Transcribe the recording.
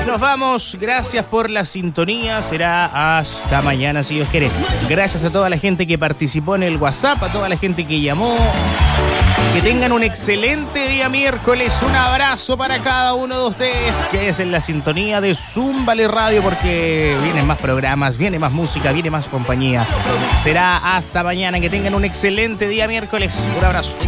nos vamos. Gracias por la sintonía. Será hasta mañana, si Dios quiere. Gracias a toda la gente que participó en el WhatsApp, a toda la gente que llamó. Que tengan un excelente día miércoles. Un abrazo para cada uno de ustedes que es en la sintonía de Zúmbale Radio, porque vienen más programas, viene más música, viene más compañía. Será hasta mañana. Que tengan un excelente día miércoles. Un abrazo.